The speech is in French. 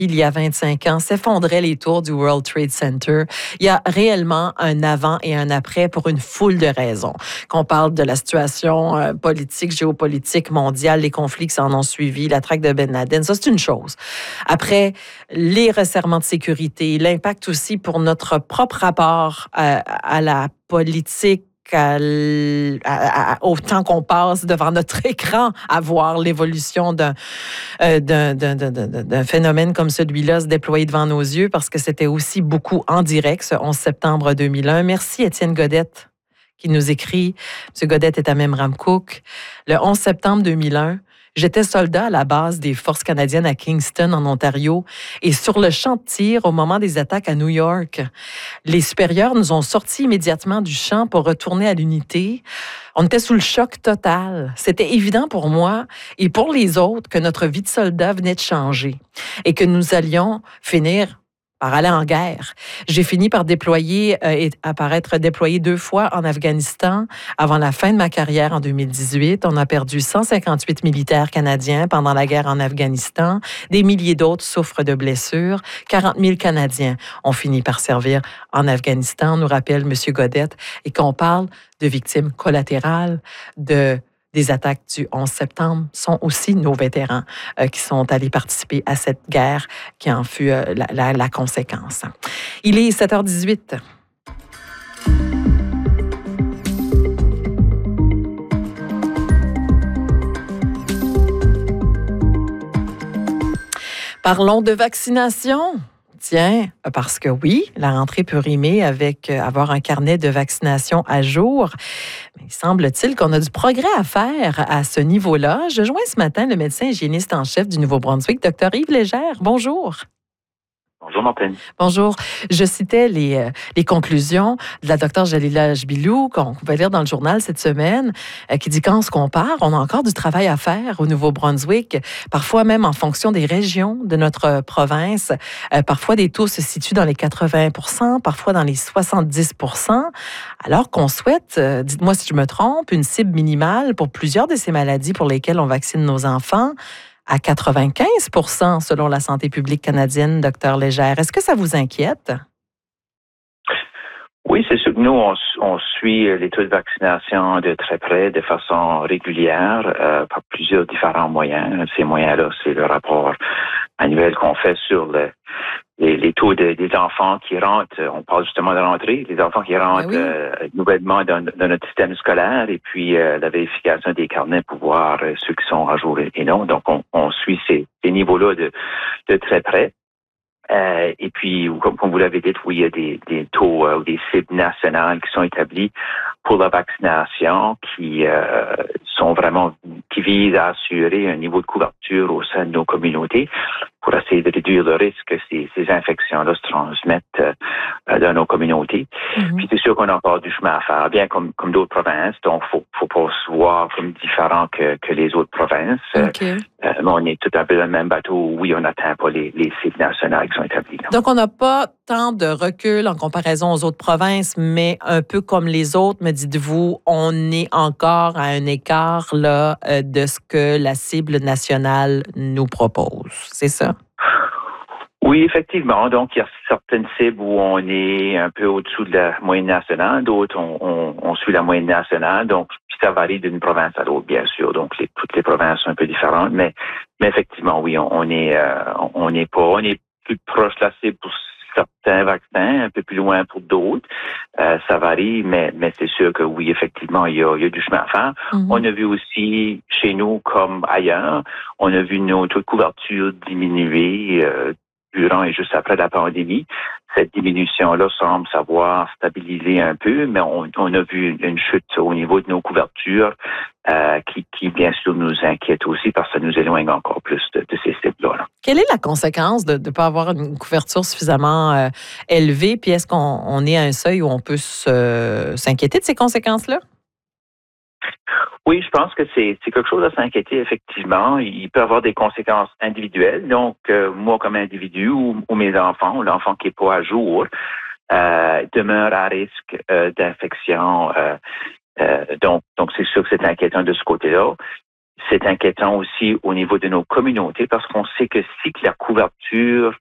il y a 25 ans, s'effondraient les tours du World Trade Center. Il y a réellement un avant et un après pour une foule de raisons. Qu'on parle de la situation politique, géopolitique mondiale, les conflits qui s'en ont suivi, la traque de Ben Laden, ça c'est une chose. Après, les resserrements de sécurité, l'impact aussi pour notre propre rapport à la politique, au temps qu'on passe devant notre écran à voir l'évolution d'un phénomène comme celui-là se déployer devant nos yeux, parce que c'était aussi beaucoup en direct ce 11 septembre 2001. Merci Étienne Godette qui nous écrit. M. Godette est à Memramcook. Le 11 septembre 2001, j'étais soldat à la base des forces canadiennes à Kingston, en Ontario, et sur le champ de tir au moment des attaques à New York, les supérieurs nous ont sortis immédiatement du champ pour retourner à l'unité. On était sous le choc total. C'était évident pour moi et pour les autres que notre vie de soldat venait de changer et que nous allions finir par aller en guerre. J'ai fini par déployer et apparaître déployé 2 fois en Afghanistan avant la fin de ma carrière en 2018. On a perdu 158 militaires canadiens pendant la guerre en Afghanistan. Des milliers d'autres souffrent de blessures. 40 000 Canadiens ont fini par servir en Afghanistan, nous rappelle M. Godette, et qu'on parle de victimes collatérales des attaques du 11 septembre sont aussi nos vétérans qui sont allés participer à cette guerre qui en fut la conséquence. Il est 7h18. Parlons de vaccination. Tiens, parce que oui, la rentrée peut rimer avec avoir un carnet de vaccination à jour. Mais il semble-t-il qu'on a du progrès à faire à ce niveau-là. Je joins ce matin le médecin hygiéniste en chef du Nouveau-Brunswick, Dr. Yves Légère. Bonjour. Bonjour, Martine. Bonjour. Je citais les conclusions de la Dr. Jalila Jbilou qu'on pouvait lire dans le journal cette semaine, qui dit quand on se compare, on a encore du travail à faire au Nouveau-Brunswick, parfois même en fonction des régions de notre province. Parfois, des taux se situent dans les 80 %, parfois dans les 70 %, alors qu'on souhaite, dites-moi si je me trompe, une cible minimale pour plusieurs de ces maladies pour lesquelles on vaccine nos enfants, à 95 % selon la santé publique canadienne, Dr. Légère. Est-ce que ça vous inquiète? Oui, c'est sûr que nous, on suit les taux de vaccination de très près, de façon régulière, par plusieurs différents moyens. Ces moyens-là, c'est le rapport annuel qu'on fait sur les taux des enfants qui rentrent. On parle justement de rentrée, les enfants qui rentrent nouvellement dans notre système scolaire, et puis la vérification des carnets pour voir ceux qui sont à jour et non. Donc, on suit ces niveaux-là de très près. Et puis, comme vous l'avez dit, oui, il y a des taux ou des cibles nationales qui sont établis pour la vaccination qui visent à assurer un niveau de couverture au sein de nos communautés pour essayer de réduire le risque que ces infections-là se transmettent dans nos communautés. Mm-hmm. Puis c'est sûr qu'on a encore du chemin à faire, bien comme d'autres provinces, donc faut pas se voir comme différent que les autres provinces. Okay. Mais on est tout un peu dans le même bateau. Oui, on n'atteint pas les cibles nationales qui sont établies. Non. Donc, on n'a pas tant de recul en comparaison aux autres provinces, mais un peu comme les autres, me dites-vous, on est encore à un écart là, de ce que la cible nationale nous propose. C'est ça? Oui, effectivement. Donc, il y a certaines cibles où on est un peu au-dessous de la moyenne nationale, d'autres on suit la moyenne nationale. Donc, ça varie d'une province à l'autre, bien sûr. Donc, toutes les provinces sont un peu différentes, mais effectivement, oui, on est plus proche de la cible pour certains vaccins, un peu plus loin pour d'autres. Ça varie, mais c'est sûr que oui, effectivement, il y a du chemin à faire. Mm-hmm. On a vu aussi chez nous comme ailleurs, on a vu nos taux de couverture diminuer durant et juste après la pandémie. Cette diminution-là semble savoir stabiliser un peu, mais on a vu une chute au niveau de nos couvertures qui, bien sûr, nous inquiète aussi parce que ça nous éloigne encore plus de ces cibles-là. Quelle est la conséquence de ne pas avoir une couverture suffisamment élevée? Puis est-ce qu'on est à un seuil où on peut s'inquiéter de ces conséquences-là? Oui, je pense que c'est quelque chose à s'inquiéter, effectivement. Il peut avoir des conséquences individuelles. Donc, moi, comme individu ou mes enfants, ou l'enfant qui n'est pas à jour, demeure à risque d'infection. Donc, c'est sûr que c'est inquiétant de ce côté-là. c'est inquiétant aussi au niveau de nos communautés parce qu'on sait que si la couverture